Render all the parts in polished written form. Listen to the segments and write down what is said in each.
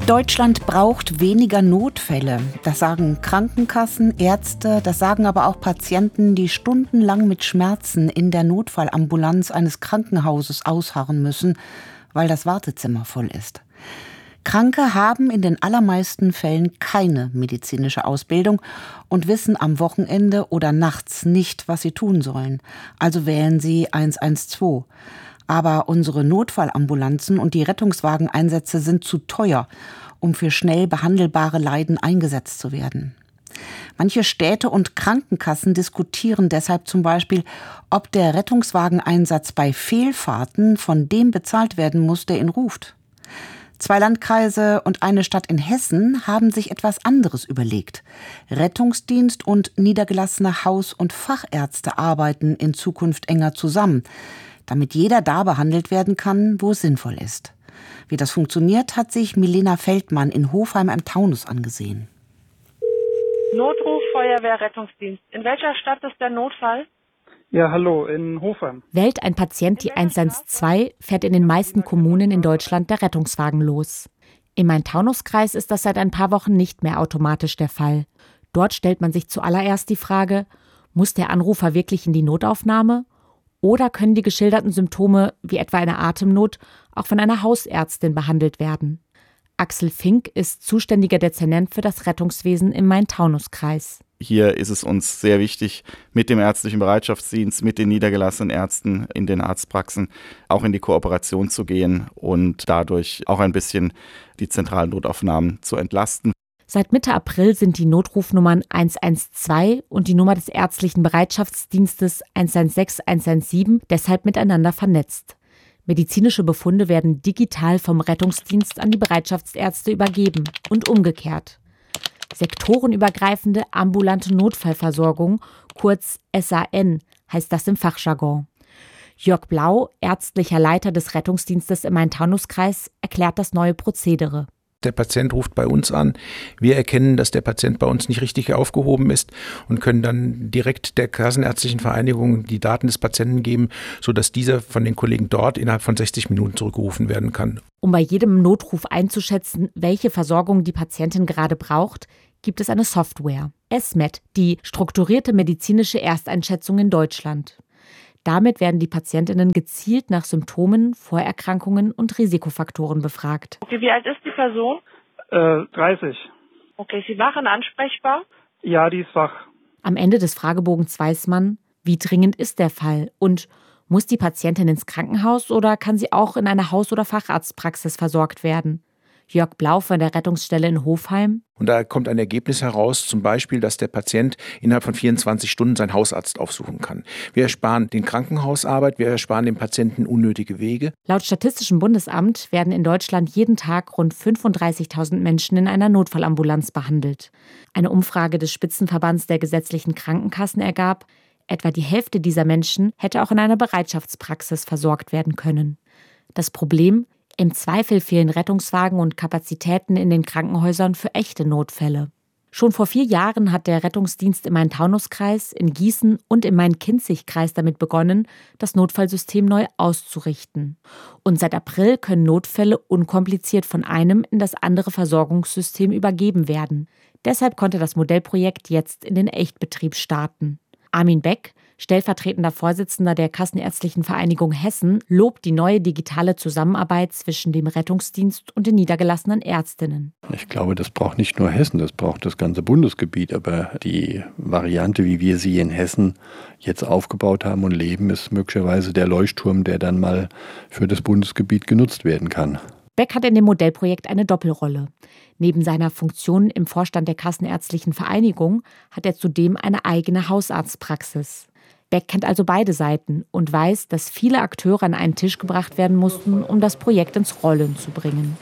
Deutschland braucht weniger Notfälle. Das sagen Krankenkassen, Ärzte, das sagen aber auch Patienten, die stundenlang mit Schmerzen in der Notfallambulanz eines Krankenhauses ausharren müssen, weil das Wartezimmer voll ist. Kranke haben in den allermeisten Fällen keine medizinische Ausbildung und wissen am Wochenende oder nachts nicht, was sie tun sollen. Also wählen sie 112. Aber unsere Notfallambulanzen und die Rettungswageneinsätze sind zu teuer, um für schnell behandelbare Leiden eingesetzt zu werden. Manche Städte und Krankenkassen diskutieren deshalb zum Beispiel, ob der Rettungswageneinsatz bei Fehlfahrten von dem bezahlt werden muss, der ihn ruft. 2 Landkreise und eine Stadt in Hessen haben sich etwas anderes überlegt. Rettungsdienst und niedergelassene Haus- und Fachärzte arbeiten in Zukunft enger zusammen, damit jeder da behandelt werden kann, wo es sinnvoll ist. Wie das funktioniert, hat sich Milena Feldmann in Hofheim am Taunus angesehen. Notruf, Feuerwehr, Rettungsdienst. In welcher Stadt ist der Notfall? Ja, hallo, in Hofheim. Wählt ein Patient die 112, fährt in den meisten Kommunen in Deutschland der Rettungswagen los. Im Main-Taunus-Kreis ist das seit ein paar Wochen nicht mehr automatisch der Fall. Dort stellt man sich zuallererst die Frage, muss der Anrufer wirklich in die Notaufnahme? Oder können die geschilderten Symptome, wie etwa eine Atemnot, auch von einer Hausärztin behandelt werden? Axel Fink ist zuständiger Dezernent für das Rettungswesen im Main-Taunus-Kreis. Hier ist es uns sehr wichtig, mit dem ärztlichen Bereitschaftsdienst, mit den niedergelassenen Ärzten in den Arztpraxen auch in die Kooperation zu gehen und dadurch auch ein bisschen die zentralen Notaufnahmen zu entlasten. Seit Mitte April sind die Notrufnummern 112 und die Nummer des ärztlichen Bereitschaftsdienstes 116 117 deshalb miteinander vernetzt. Medizinische Befunde werden digital vom Rettungsdienst an die Bereitschaftsärzte übergeben und umgekehrt. Sektorenübergreifende ambulante Notfallversorgung, kurz SAN, heißt das im Fachjargon. Jörg Blau, ärztlicher Leiter des Rettungsdienstes im Main-Taunus-Kreis, erklärt das neue Prozedere. Der Patient ruft bei uns an. Wir erkennen, dass der Patient bei uns nicht richtig aufgehoben ist und können dann direkt der Kassenärztlichen Vereinigung die Daten des Patienten geben, sodass dieser von den Kollegen dort innerhalb von 60 Minuten zurückgerufen werden kann. Um bei jedem Notruf einzuschätzen, welche Versorgung die Patientin gerade braucht, gibt es eine Software, SMED, die strukturierte medizinische Ersteinschätzung in Deutschland. Damit werden die Patientinnen gezielt nach Symptomen, Vorerkrankungen und Risikofaktoren befragt. Okay, wie alt ist die Person? 30. Okay, ist sie wach und ansprechbar? Ja, die ist wach. Am Ende des Fragebogens weiß man, wie dringend ist der Fall und muss die Patientin ins Krankenhaus oder kann sie auch in einer Haus- oder Facharztpraxis versorgt werden? Jörg Blau von der Rettungsstelle in Hofheim. Und da kommt ein Ergebnis heraus, zum Beispiel, dass der Patient innerhalb von 24 Stunden seinen Hausarzt aufsuchen kann. Wir ersparen den Krankenhausarbeit, wir ersparen dem Patienten unnötige Wege. Laut Statistischem Bundesamt werden in Deutschland jeden Tag rund 35.000 Menschen in einer Notfallambulanz behandelt. Eine Umfrage des Spitzenverbands der gesetzlichen Krankenkassen ergab, etwa die Hälfte dieser Menschen hätte auch in einer Bereitschaftspraxis versorgt werden können. Das Problem: Im Zweifel fehlen Rettungswagen und Kapazitäten in den Krankenhäusern für echte Notfälle. Schon vor 4 Jahren hat der Rettungsdienst im Main-Taunus-Kreis, in Gießen und im Main-Kinzig-Kreis damit begonnen, das Notfallsystem neu auszurichten. Und seit April können Notfälle unkompliziert von einem in das andere Versorgungssystem übergeben werden. Deshalb konnte das Modellprojekt jetzt in den Echtbetrieb starten. Armin Beck, stellvertretender Vorsitzender der Kassenärztlichen Vereinigung Hessen, lobt die neue digitale Zusammenarbeit zwischen dem Rettungsdienst und den niedergelassenen Ärztinnen. Ich glaube, das braucht nicht nur Hessen, das braucht das ganze Bundesgebiet. Aber die Variante, wie wir sie in Hessen jetzt aufgebaut haben und leben, ist möglicherweise der Leuchtturm, der dann mal für das Bundesgebiet genutzt werden kann. Beck hat in dem Modellprojekt eine Doppelrolle. Neben seiner Funktion im Vorstand der Kassenärztlichen Vereinigung hat er zudem eine eigene Hausarztpraxis. Beck kennt also beide Seiten und weiß, dass viele Akteure an einen Tisch gebracht werden mussten, um das Projekt ins Rollen zu bringen.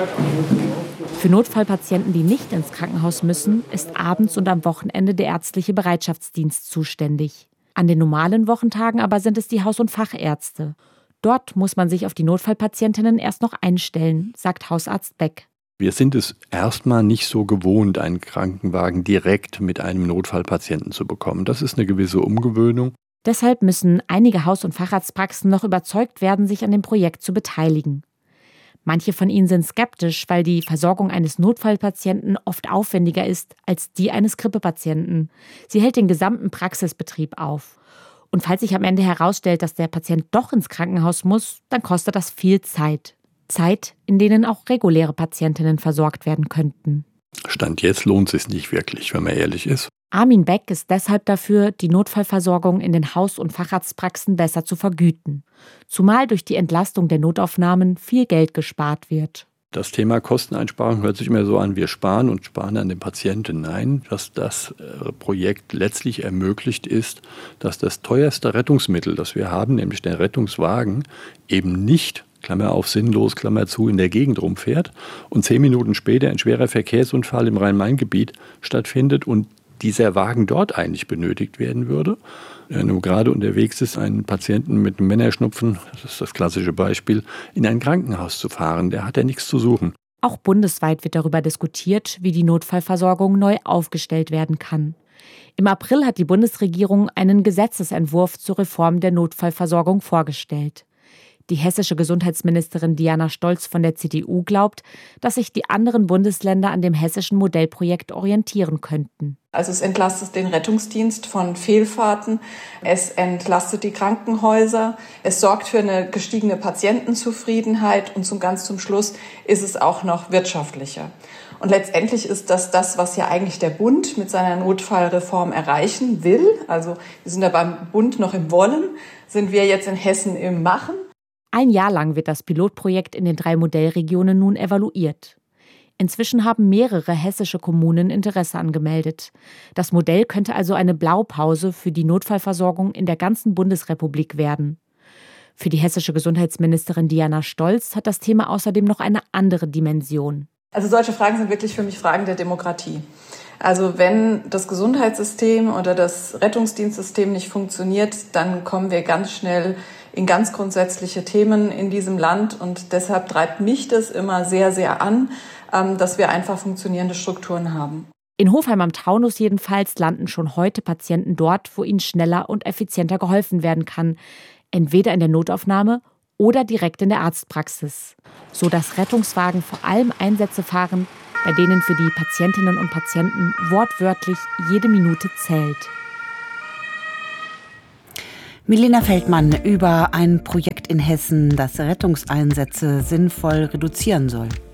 Für Notfallpatienten, die nicht ins Krankenhaus müssen, ist abends und am Wochenende der ärztliche Bereitschaftsdienst zuständig. An den normalen Wochentagen aber sind es die Haus- und Fachärzte. Dort muss man sich auf die Notfallpatientinnen erst noch einstellen, sagt Hausarzt Beck. Wir sind es erstmal nicht so gewohnt, einen Krankenwagen direkt mit einem Notfallpatienten zu bekommen. Das ist eine gewisse Umgewöhnung. Deshalb müssen einige Haus- und Facharztpraxen noch überzeugt werden, sich an dem Projekt zu beteiligen. Manche von ihnen sind skeptisch, weil die Versorgung eines Notfallpatienten oft aufwendiger ist als die eines Grippepatienten. Sie hält den gesamten Praxisbetrieb auf. Und falls sich am Ende herausstellt, dass der Patient doch ins Krankenhaus muss, dann kostet das viel Zeit. Zeit, in denen auch reguläre Patientinnen versorgt werden könnten. Stand jetzt lohnt es sich nicht wirklich, wenn man ehrlich ist. Armin Beck ist deshalb dafür, die Notfallversorgung in den Haus- und Facharztpraxen besser zu vergüten. Zumal durch die Entlastung der Notaufnahmen viel Geld gespart wird. Das Thema Kosteneinsparung hört sich immer so an, wir sparen und sparen an den Patienten. Nein, was das Projekt letztlich ermöglicht ist, dass das teuerste Rettungsmittel, das wir haben, nämlich der Rettungswagen, eben nicht, Klammer auf sinnlos, Klammer zu, in der Gegend rumfährt und 10 Minuten später ein schwerer Verkehrsunfall im Rhein-Main-Gebiet stattfindet und dieser Wagen dort eigentlich benötigt werden würde. Wenn du gerade unterwegs ist, einen Patienten mit einem Männerschnupfen, das ist das klassische Beispiel, in ein Krankenhaus zu fahren, der hat ja nichts zu suchen. Auch bundesweit wird darüber diskutiert, wie die Notfallversorgung neu aufgestellt werden kann. Im April hat die Bundesregierung einen Gesetzesentwurf zur Reform der Notfallversorgung vorgestellt. Die hessische Gesundheitsministerin Diana Stolz von der CDU glaubt, dass sich die anderen Bundesländer an dem hessischen Modellprojekt orientieren könnten. Also es entlastet den Rettungsdienst von Fehlfahrten, es entlastet die Krankenhäuser, es sorgt für eine gestiegene Patientenzufriedenheit und ganz zum Schluss ist es auch noch wirtschaftlicher. Und letztendlich ist das, was ja eigentlich der Bund mit seiner Notfallreform erreichen will. Also wir sind da beim Bund noch im Wollen, sind wir jetzt in Hessen im Machen. Ein Jahr lang wird das Pilotprojekt in den 3 Modellregionen nun evaluiert. Inzwischen haben mehrere hessische Kommunen Interesse angemeldet. Das Modell könnte also eine Blaupause für die Notfallversorgung in der ganzen Bundesrepublik werden. Für die hessische Gesundheitsministerin Diana Stolz hat das Thema außerdem noch eine andere Dimension. Also solche Fragen sind wirklich für mich Fragen der Demokratie. Also wenn das Gesundheitssystem oder das Rettungsdienstsystem nicht funktioniert, dann kommen wir ganz schnell in ganz grundsätzliche Themen in diesem Land. Und deshalb treibt mich das immer sehr, sehr an, dass wir einfach funktionierende Strukturen haben. In Hofheim am Taunus jedenfalls landen schon heute Patienten dort, wo ihnen schneller und effizienter geholfen werden kann. Entweder in der Notaufnahme oder direkt in der Arztpraxis. So dass Rettungswagen vor allem Einsätze fahren, bei denen für die Patientinnen und Patienten wortwörtlich jede Minute zählt. Milena Feldmann über ein Projekt in Hessen, das Rettungseinsätze sinnvoll reduzieren soll.